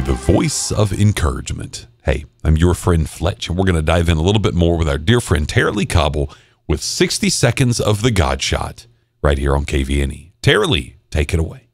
the voice of encouragement. Hey, I'm your friend Fletch, and we're going to dive in a little bit more with our dear friend Tara Lee Cobble with 60 Seconds of the God Shot right here on KVNE. Tara Lee, take it away.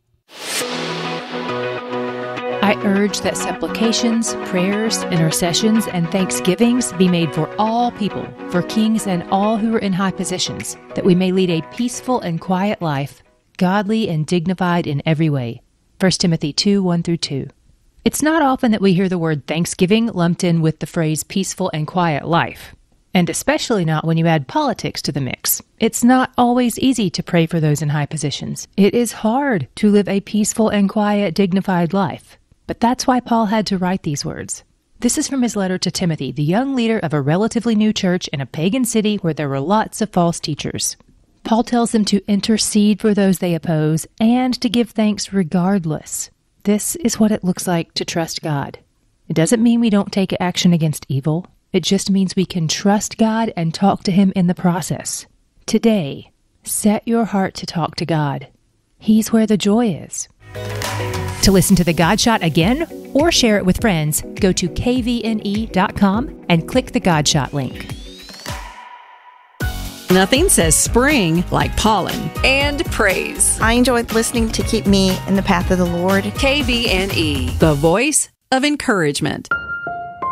I urge that supplications, prayers, intercessions, and thanksgivings be made for all people, for kings and all who are in high positions, that we may lead a peaceful and quiet life, godly and dignified in every way. 1 Timothy 2:1-2. It's not often that we hear the word thanksgiving lumped in with the phrase peaceful and quiet life, and especially not when you add politics to the mix. It's not always easy to pray for those in high positions. It is hard to live a peaceful and quiet, dignified life. But that's why Paul had to write these words. This is from his letter to Timothy, the young leader of a relatively new church in a pagan city where there were lots of false teachers. Paul tells them to intercede for those they oppose and to give thanks regardless. This is what it looks like to trust God. It doesn't mean we don't take action against evil. It just means we can trust God and talk to Him in the process. Today, set your heart to talk to God. He's where the joy is. To listen to The God Shot again or share it with friends, go to kvne.com and click the God Shot link. Nothing says spring like pollen and praise. I enjoy listening to keep me in the path of the Lord. KVNE, the voice of encouragement.